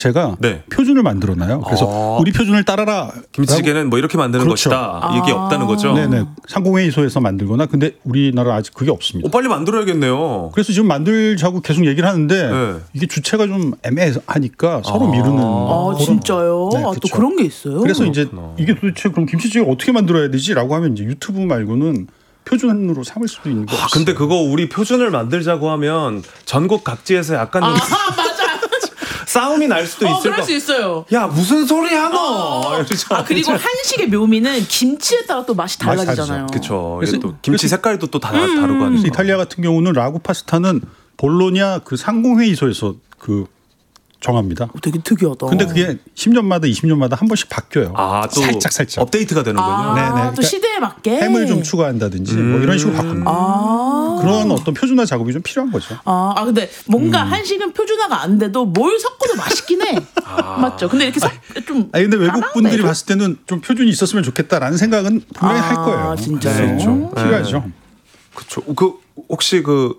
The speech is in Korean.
제가 네. 표준을 만들어놔요. 그래서 우리 표준을 따라라. 김치찌개는 뭐 이렇게 만드는 그렇죠. 것이다. 이게 없다는 거죠. 네네. 상공회의소에서 만들거나 근데 우리나라 아직 그게 없습니다. 빨리 만들어야겠네요. 그래서 지금 만들자고 계속 얘기를 하는데 네. 이게 주체가 좀 애매하니까 서로 미루는. 진짜요? 네, 또 그렇죠. 그런 게 있어요? 그래서 이제 이게 도대체 그럼 김치찌개 어떻게 만들어야 되지라고 하면 이제 유튜브 말고는 표준으로 삼을 수도 있는 거. 근데 그거 우리 표준을 만들자고 하면 전국 각지에서 약간 좀 맞아. 싸움이 날 수도 있을 그럴 수 있어요. 야 무슨 소리야 너. 그리고 한식의 묘미는 김치에 따라 또 맛이 달라지잖아요. 그렇죠. 그래서 또 김치 색깔도 또 다르고 하니까. 이탈리아 같은 경우는 라구 파스타는 볼로냐 그 상공회의소에서 그 정합니다. 되게 특이하다. 근데 그게 10년마다 20년마다 한 번씩 바뀌어요. 또 살짝. 업데이트가 되는군요. 네네. 또 그러니까 시대에 맞게 햄을 좀 추가한다든지 뭐 이런 식으로 바꿉니다. 그런 어떤 표준화 작업이 좀 필요한 거죠. 근데 뭔가 한식은 표준화가 안 돼도 뭘 섞어도 맛있긴 해. 맞죠? 근데 이렇게 좀. 근데 외국 분들이 봤을 때는 좀 표준이 있었으면 좋겠다라는 생각은 분명히 할 거예요. 진짜요? 네, 좀 필요하죠. 그렇죠. 그 혹시 그